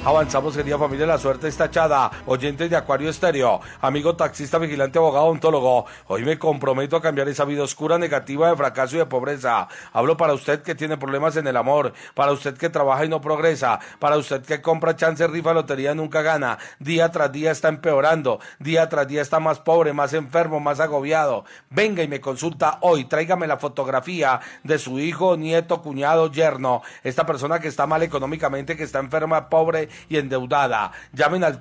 Avanzamos, querida familia, la suerte está echada. Oyentes de Acuario Estéreo, amigo taxista, vigilante, abogado, odontólogo. Hoy me comprometo a cambiar esa vida oscura, negativa, de fracaso y de pobreza. Hablo para usted que tiene problemas en el amor, para usted que trabaja y no progresa, para usted que compra chance, rifa, lotería, nunca gana. Día tras día está empeorando, día tras día está más pobre, más enfermo, más agobiado. Venga y me consulta hoy, tráigame la fotografía de su hijo, nieto, cuñado, yerno. Esta persona que está mal económicamente, que está enferma, pobre y endeudada. Llamen al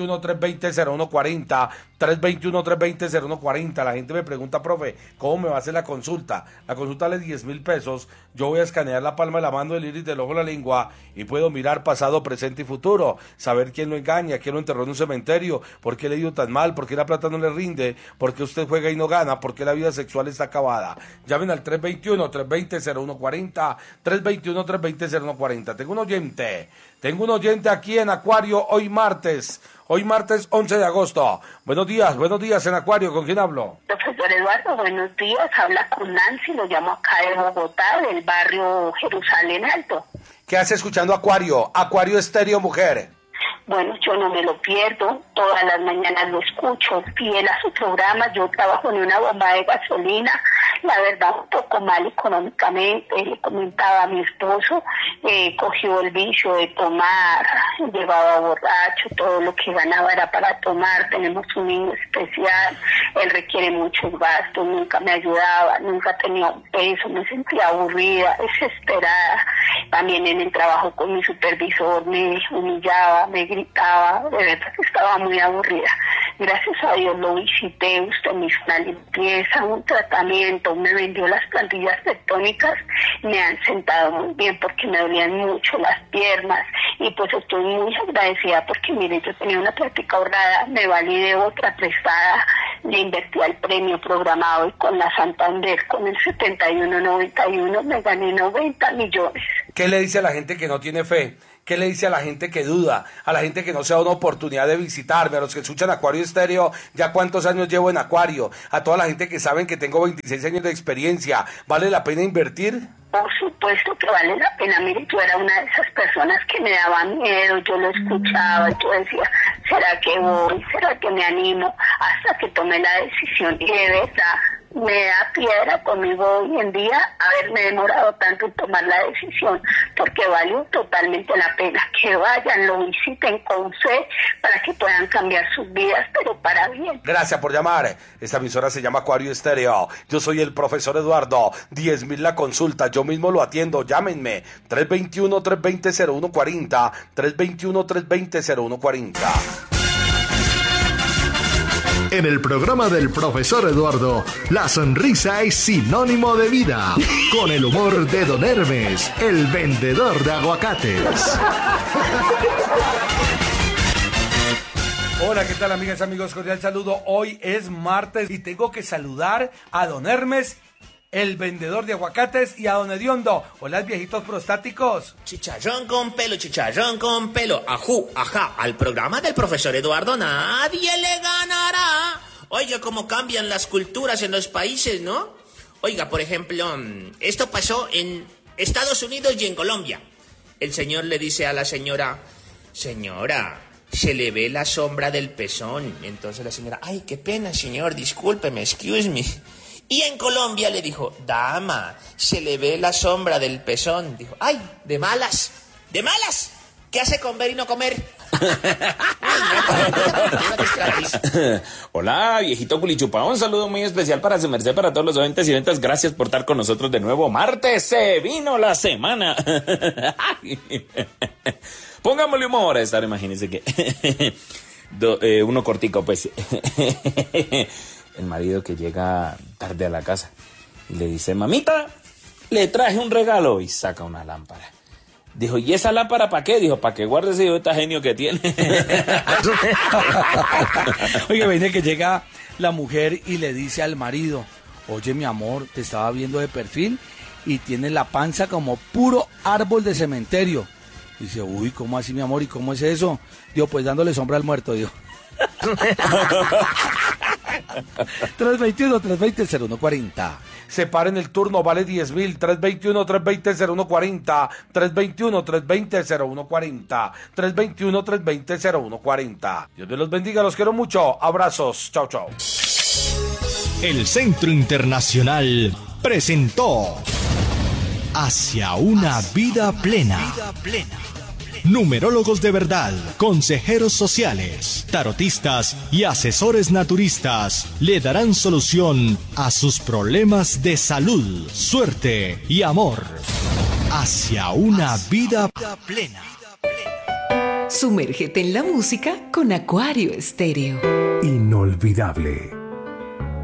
321-320-0140, 321-320-0140. La gente me pregunta, profe, ¿cómo me va a hacer la consulta? La consulta vale 10,000 pesos. Yo voy a escanear la palma de la mano, el iris del ojo, la lengua, y puedo mirar pasado, presente y futuro, saber quién lo engaña, quién lo enterró en un cementerio, por qué le ha ido tan mal, por qué la plata no le rinde, por qué usted juega y no gana, por qué la vida sexual está acabada. Llamen al 321-320-0140, 321-320-0140. Tengo un oyente aquí en Acuario hoy martes 11 de agosto. Buenos días en Acuario, ¿con quién hablo? Profesor Eduardo, buenos días, habla con Nancy, lo llamo acá de Bogotá, del barrio Jerusalén Alto. ¿Qué hace escuchando Acuario Estéreo, mujer? Bueno, yo no me lo pierdo, todas las mañanas lo escucho, fiel a su programa. Yo trabajo en una bomba de gasolina, la verdad un poco mal económicamente. Le comentaba a mi esposo, cogió el vicio de tomar, llevaba borracho, todo lo que ganaba era para tomar. Tenemos un niño especial, él requiere muchos gastos, nunca me ayudaba, nunca tenía un peso, me sentía aburrida, desesperada. También en el trabajo con mi supervisor me humillaba, me gritaba, de verdad que estaba muy aburrida. Gracias a Dios lo visité, usted me hizo una limpieza, un tratamiento, me vendió las plantillas tectónicas, me han sentado muy bien porque me dolían mucho las piernas y pues estoy muy agradecida porque mire, yo tenía una plática ahorrada, me validé otra prestada, le invertí al premio programado y con la Santander, con el 7191 me gané 90 millones. ¿Qué le dice a la gente que no tiene fe? ¿Qué le dice a la gente que duda? A la gente que no se da una oportunidad de visitarme, a los que escuchan Acuario Estéreo, ya cuántos años llevo en Acuario, a toda la gente que saben que tengo 26 años de experiencia, ¿vale la pena invertir? Por supuesto que vale la pena. Mire, yo era una de esas personas que me daban miedo, yo lo escuchaba, yo decía, ¿será que voy? ¿Será que me animo? Hasta que tomé la decisión y de verdad me da piedra conmigo hoy en día haberme demorado tanto en tomar la decisión, porque valió totalmente la pena. Que vayan, lo visiten con fe para que puedan cambiar sus vidas, pero para bien. Gracias por llamar. Esta emisora se llama Acuario Estéreo. Yo soy el profesor Eduardo. 10,000 la consulta, yo mismo lo atiendo. Llámenme 321-320-0140, 321-320-0140. En el programa del profesor Eduardo, la sonrisa es sinónimo de vida. Con el humor de Don Hermes, el vendedor de aguacates. Hola, ¿qué tal, amigas y amigos? Cordial saludo. Hoy es martes y tengo que saludar a Don Hermes, el vendedor de aguacates, y a Don Hediondo. Hola, viejitos prostáticos. Chicharrón con pelo, ajú, ajá, al programa del profesor Eduardo nadie le ganará. Oiga, cómo cambian las culturas en los países, ¿no? Oiga, por ejemplo, esto pasó en Estados Unidos y en Colombia. El señor le dice a la señora, señora, se le ve la sombra del pezón. Entonces la señora, ay, qué pena, señor, discúlpeme, excuse me. Y en Colombia le dijo, dama, se le ve la sombra del pezón. Dijo, ay, de malas, ¿qué hace con ver y no comer? Hola, viejito culichupa, un saludo muy especial para su merced, para todos los oyentes y ventas. Gracias por estar con nosotros de nuevo. Martes, se vino la semana. Pongámosle humor a estar, imagínense que uno cortico, pues. El marido que llega tarde a la casa y le dice, mamita, le traje un regalo, y saca una lámpara. Dijo, ¿y esa lámpara para qué? Dijo, para que guarde ese idiota genio que tiene. Oye, viene que llega la mujer y le dice al marido, oye, mi amor, te estaba viendo de perfil y tienes la panza como puro árbol de cementerio. Dice, uy, ¿cómo así, mi amor? ¿Y cómo es eso? Digo, pues dándole sombra al muerto, digo. 321-320-0140. separen el turno, vale 10.000, 321-320-0140, 321-320-0140, 321-320-0140. Dios me los bendiga, los quiero mucho, abrazos, chao, chao. El Centro Internacional presentó Hacia una vida plena. Numerólogos de verdad, consejeros sociales, tarotistas y asesores naturistas le darán solución a sus problemas de salud, suerte y amor. Hacia una vida plena. Sumérgete en la música con Acuario Estéreo. Inolvidable.